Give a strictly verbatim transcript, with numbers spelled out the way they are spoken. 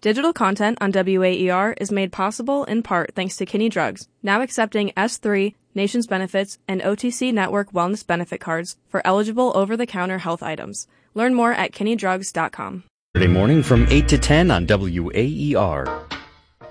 Digital content on W A E R is made possible in part thanks to Kinney Drugs, now accepting S three, Nations Benefits, and O T C Network Wellness Benefit Cards for eligible over-the-counter health items. Learn more at kinney drugs dot com. Saturday morning from eight to ten on W A E R.